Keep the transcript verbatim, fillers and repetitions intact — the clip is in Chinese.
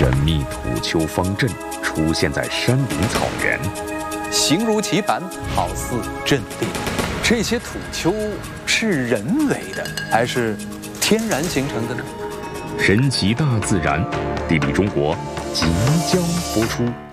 神秘土丘方阵出现在山林草原， 形如棋盘，好似阵地。这些土丘是人为的还是天然形成的呢？ 神奇大自然，地理中国即将播出。